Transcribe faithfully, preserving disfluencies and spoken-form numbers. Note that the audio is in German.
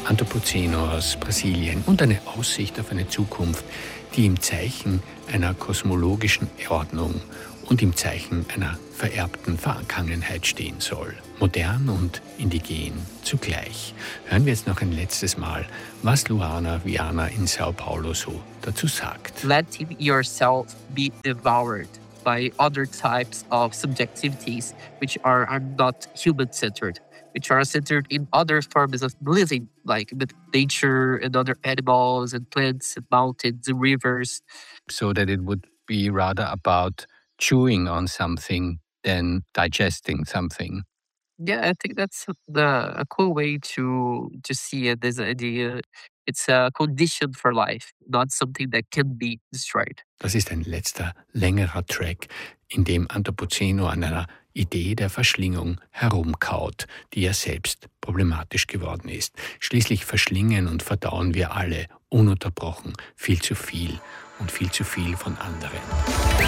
Antropozeno aus Brasilien und eine Aussicht auf eine Zukunft, die im Zeichen einer kosmologischen Ordnung und im Zeichen einer vererbten Vergangenheit stehen soll. Modern und indigen zugleich. Hören wir jetzt noch ein letztes Mal, was Luana Viana in Sao Paulo so dazu sagt. Letting yourself be devoured by other types of subjectivities which are, are not human-centered, which are centered in other forms of living, like with nature and other animals and plants and mountains and rivers. So that it would be rather about chewing on something than digesting something. Yeah, I think that's the a cool way to to see it. This idea, it's a condition for life, not something that can be destroyed. Das ist ein letzter, längerer Track, in dem Antropozeno an einer Idee der Verschlingung herumkaut, die ja selbst problematisch geworden ist. Schließlich verschlingen und verdauen wir alle ununterbrochen viel zu viel und viel zu viel von anderen.